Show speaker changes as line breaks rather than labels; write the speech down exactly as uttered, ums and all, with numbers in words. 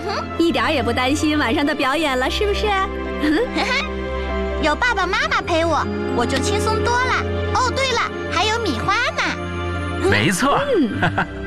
一点也不担心晚上的表演了，是不是？
有爸爸妈妈陪我，我就轻松多了。哦，对了，还有米花呢。
没错。
嗯